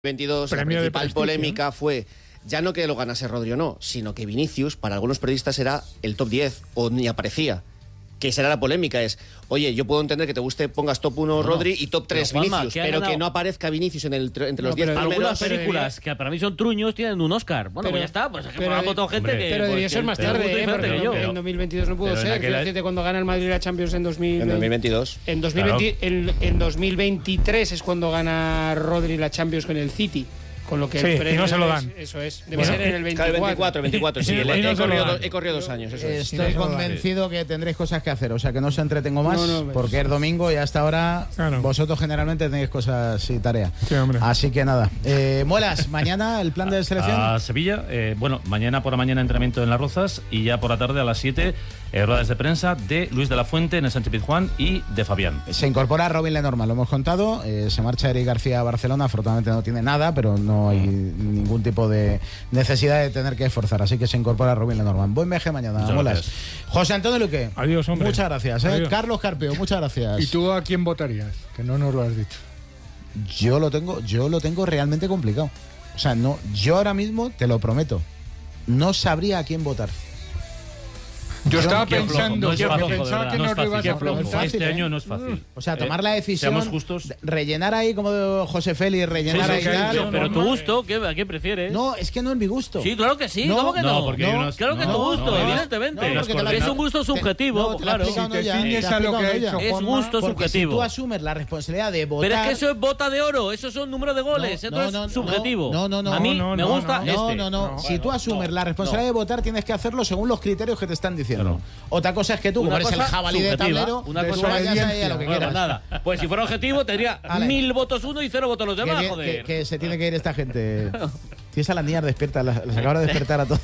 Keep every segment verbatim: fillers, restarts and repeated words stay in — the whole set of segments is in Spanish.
veintidós, la principal polémica fue ya no que lo ganase Rodri o no, sino que Vinicius, para algunos periodistas, era el top diez o ni aparecía. Que esa era la polémica, es, oye, yo puedo entender que te guste, pongas top uno bueno, Rodri y top tres pero, Juanma, Vinicius, pero ganado? que no aparezca Vinicius en el, entre los diez no, primeros. Algunas películas que para mí son truños tienen un Oscar. Bueno, pero, pues ya está, pues es que por la gente que... Pero debió ser más tarde, ¿eh? Porque que yo. en dos mil veintidós no pudo ser. Quiero decirte, cuando gana el Madrid la Champions en dos mil veinte, en dos mil veintidós. En, dos mil veinte, claro. en, en dos mil veintitrés es cuando gana Rodri la Champions con el City. Con lo que sí, y no se lo dan. Es, eso es. Debe bueno, ser en el veinticuatro. El veinticuatro, veinticuatro, sí. no he, corrido, he corrido dos años. Eso es. Estoy convencido que tendréis cosas que hacer. O sea, que no os entretengo más, no, no, porque es domingo y hasta ahora claro. vosotros generalmente tenéis cosas y tareas. Sí, así que nada. Eh, Muelas, mañana el plan de selección. A Sevilla. Eh, bueno, mañana por la mañana entrenamiento en Las Rozas y ya por la tarde a las siete eh, ruedas de prensa de Luis de la Fuente en el Sánchez Pizjuán y de Fabián. Se incorpora Robin Lenormand, lo hemos contado. Eh, se marcha Eric García a Barcelona. Afortunadamente no tiene nada, pero no hay ningún tipo de necesidad de tener que esforzar, así que se incorpora Robin Lenormand. Buen viaje mañana, Muelas. José Antonio Luque. Adiós, hombre. Muchas gracias. ¿eh? Carlos Carpio, muchas gracias. ¿Y tú a quién votarías? Que no nos lo has dicho. Yo lo tengo, yo lo tengo realmente complicado. O sea, no, yo ahora mismo te lo prometo, no sabría a quién votar. Yo estaba pensando, no yo fácil, pensaba que no no lo ibas a flojo. Este año no es fácil. O sea, tomar la decisión, seamos justos. rellenar ahí como José Félix, rellenar sí, ahí sí, tal. sí, pero tu gusto, ¿qué, ¿a qué prefieres? No, es que no es mi gusto. Sí, claro que sí, no, ¿cómo que no? No, porque no, unos, claro que no, es tu gusto, no, evidentemente. No, porque es un gusto subjetivo, te, claro. Si te ciñes a lo que ha hecho es gusto porque subjetivo. Si tú asumes la responsabilidad de votar. Pero es que eso es bota de oro, eso son números de goles, esto es subjetivo. No, no, no. A mí me gusta este. No, no, no. Si tú asumes la responsabilidad de votar, tienes que hacerlo según los criterios que te están diciendo. Otra cosa es que tú, como eres el jabalí de tablero, una cosa vayas ahí a lo que bueno, quieras. Nada. Pues si fuera objetivo, tendría vale. mil votos uno y cero votos los demás, que, joder. Que, que se tiene que ir esta gente. Tienes a las niñas despiertas, las, las acabo de despertar a todas.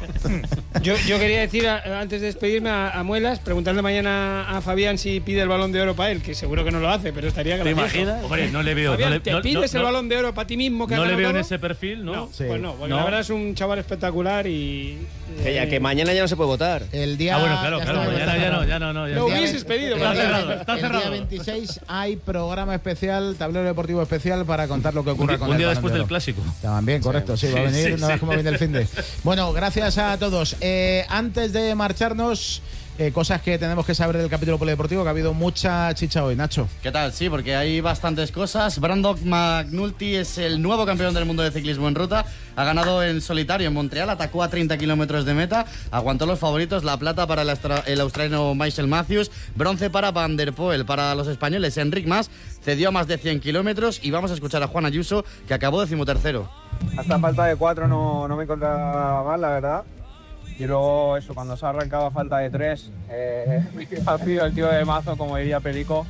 yo, yo quería decir, a, antes de despedirme a, a Muelas, preguntarle mañana a Fabián si pide el Balón de Oro para él, que seguro que no lo hace, pero estaría gracioso. ¿Te imaginas? Hombre, no le veo. Fabián, no le, ¿te no, pides no, el Balón de Oro para ti mismo? Que no le veo todo? en ese perfil, ¿no? No, sí. pues no, porque no. la verdad es un chaval espectacular y... Que, ya, que mañana ya no se puede votar. El día, ah, bueno, claro, ya claro, está, mañana ya, ya no, ya no, no. Ya lo hubieses pedido. Está el cerrado, día, está el cerrado. día veintiséis hay programa especial, tablero deportivo especial para contar lo que ocurra un, con un el día Balón después de del Oro. clásico. También, correcto, sí, sí, va a venir, sí, no sí. ves cómo viene el fin de. Bueno, gracias a todos. Eh, antes de marcharnos, eh, cosas que tenemos que saber del capítulo polideportivo, que ha habido mucha chicha hoy, Nacho. ¿Qué tal? Sí, porque hay bastantes cosas. Brandon McNulty es el nuevo campeón del mundo de ciclismo en ruta. Ha ganado en solitario en Montreal, atacó a treinta kilómetros de meta, aguantó los favoritos, la plata para el, austra- el australiano Michael Matthews, bronce para Van der Poel, para los españoles Enric Mas, cedió a más de cien kilómetros y vamos a escuchar a Juan Ayuso, que acabó decimotercero. Hasta falta de cuatro no, no me encontraba mal, la verdad. Y luego eso, cuando se ha arrancado a falta de tres, eh, me ha pedido el tío de mazo, como diría Perico.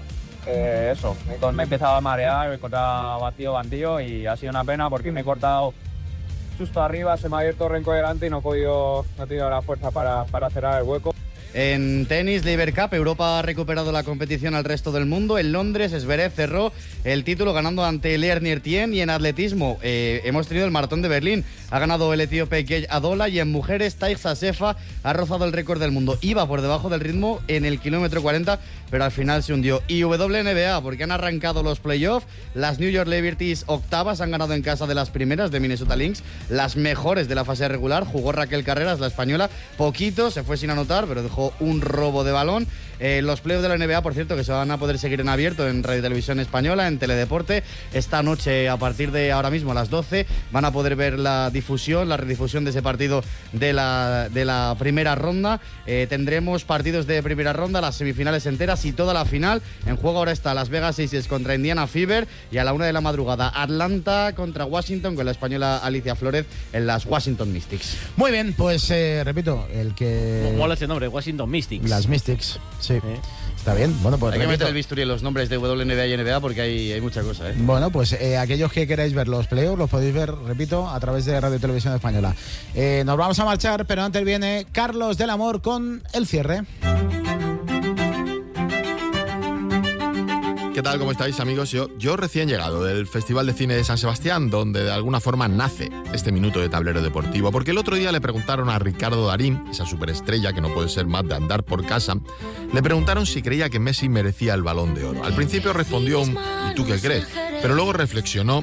Eh, eso, me, me empezaba a marear, me encontraba batido bantillo y ha sido una pena porque me he cortado justo arriba, se me ha abierto el renco delante y no he podido, no he tenido la fuerza para, para cerrar el hueco. En tenis, Laver Cup, Europa ha recuperado la competición al resto del mundo. En Londres, Zverev cerró el título ganando ante Lerner Tien. Y en atletismo, eh, hemos tenido el maratón de Berlín. Ha ganado el etíope Gej Adola. Y en mujeres, Taisa Sefa ha rozado el récord del mundo. Iba por debajo del ritmo en el kilómetro cuarenta, pero al final se hundió. Y W N B A, porque han arrancado los playoffs. Las New York Liberties octavas han ganado en casa de las primeras de Minnesota Lynx. Las mejores de la fase regular. Jugó Raquel Carreras, la española. Poquito, se fue sin anotar, pero dejó un robo de balón. Eh, los playoffs de la N B A, por cierto, que se van a poder seguir en abierto en Radio Televisión Española, en Teledeporte. Esta noche, a partir de ahora mismo, a las doce, van a poder ver la difusión, la redifusión de ese partido de la, de la primera ronda. Eh, tendremos partidos de primera ronda, las semifinales enteras y toda la final. En juego ahora está Las Vegas Aces contra Indiana Fever y a la una de la madrugada Atlanta contra Washington con la española Alicia Flórez en las Washington Mystics. Muy bien, pues eh, repito, el que... Mola ese nombre, Washington Mystics. Las Mystics, sí. ¿Eh? Está bien, bueno, pues hay repito. que meter el bisturí en los nombres de W N B A y N B A porque hay, hay mucha cosa, ¿eh? Bueno, pues eh, aquellos que queráis ver los playoffs los podéis ver, repito, a través de Radio Televisión Española. Eh, nos vamos a marchar, pero antes viene Carlos del Amor con el cierre. ¿Qué tal? ¿Cómo estáis, amigos? Yo, yo recién llegado del Festival de Cine de San Sebastián, donde de alguna forma nace este minuto de tablero deportivo, porque el otro día le preguntaron a Ricardo Darín, esa superestrella que no puede ser más de andar por casa, le preguntaron si creía que Messi merecía el Balón de Oro. Al principio respondió un ¿y tú qué crees? Pero luego reflexionó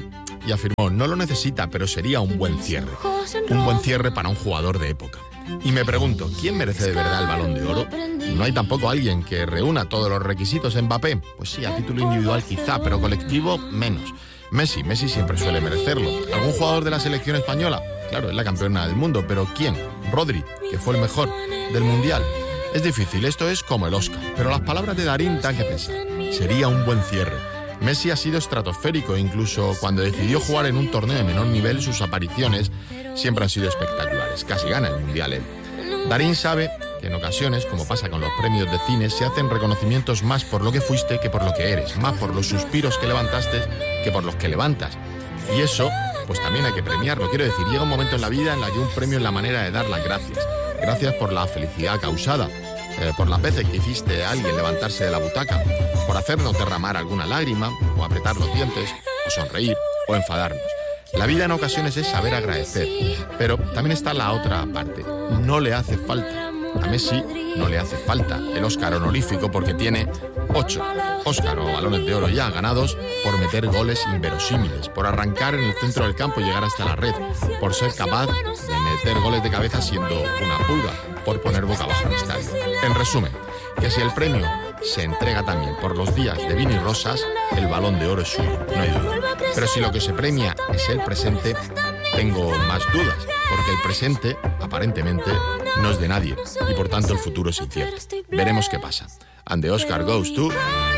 y afirmó, no lo necesita, pero sería un buen cierre. Un buen cierre para un jugador de época. Y me pregunto, ¿quién merece de verdad el Balón de Oro? ¿No hay tampoco alguien que reúna todos los requisitos en Mbappé? Pues sí, a título individual quizá, pero colectivo menos. Messi, Messi siempre suele merecerlo. ¿Algún jugador de la selección española? Claro, es la campeona del mundo, pero ¿quién? Rodri, que fue el mejor del Mundial. Es difícil, esto es como el Oscar, pero las palabras de Darín dan que pensar. Sería un buen cierre. Messi ha sido estratosférico, incluso cuando decidió jugar en un torneo de menor nivel, sus apariciones siempre han sido espectaculares. Casi gana el Mundial él. Darín sabe que en ocasiones, como pasa con los premios de cine, se hacen reconocimientos más por lo que fuiste que por lo que eres, más por los suspiros que levantaste que por los que levantas. Y eso, pues también hay que premiarlo. Quiero decir, llega un momento en la vida en la que un premio es la manera de dar las gracias. Gracias por la felicidad causada, eh, por las veces que hiciste a alguien levantarse de la butaca, por hacernos derramar alguna lágrima, o apretar los dientes, o sonreír, o enfadarnos. La vida en ocasiones es saber agradecer, pero también está la otra parte. No le hace falta. A Messi no le hace falta el Oscar honorífico porque tiene ocho Oscar o balones de oro ya ganados por meter goles inverosímiles, por arrancar en el centro del campo y llegar hasta la red, por ser capaz de meter goles de cabeza siendo una pulga, por poner boca abajo el estadio. En resumen, que si el premio se entrega también por los días de vino y rosas, el Balón de Oro es suyo, no hay duda. Pero si lo que se premia es el presente, tengo más dudas, porque el presente, aparentemente, no es de nadie, y por tanto el futuro es incierto. Veremos qué pasa. And the Oscar goes to...